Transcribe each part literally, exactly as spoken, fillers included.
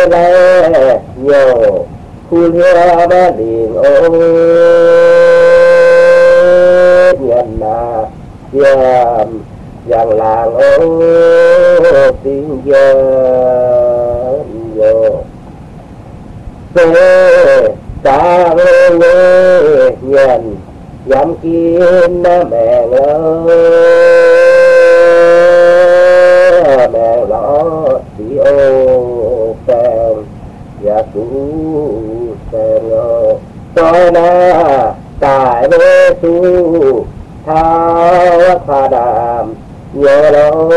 lẽ nhiều khu lia ba liền ô nhận là giam giang làng ô tiếng dân vô về ta về nhận dám kín mẹ ơi mẹ rõ đi ô phèn và cũ phèn tôi na tại bê tu thao pha đàm nhớ đâu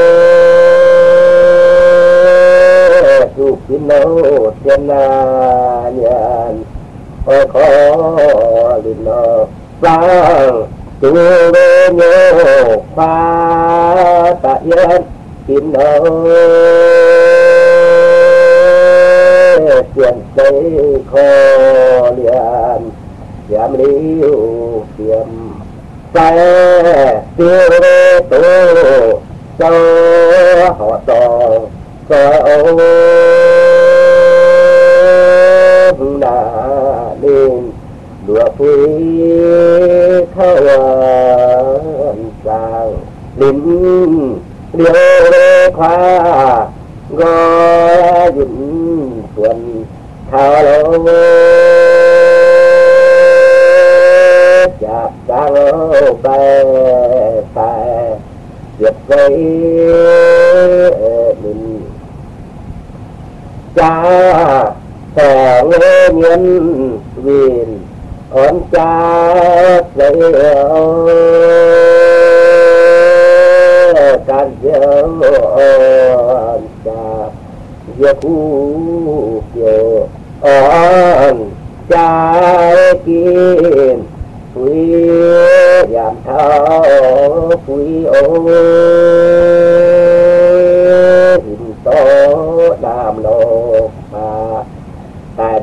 tu kín đâu thiên na nhận ôi khó linh nó vang tu bê nhớ pha tạ yên kín đâu tiền tây khó liền giảm liu tiệm sai tiêu tô cho họ tò cho ông đã lên đùa phi thao sang lính điều khoa gói dính tuần thao lâu chạp sang lâu bay phải việc với mình cha sẽ nghe nhân viên ơn cha lấy can dấu ơn cha việc khu kiểu ơn cha kín quý giảm thao quý ô hình tố đàm lô mà tại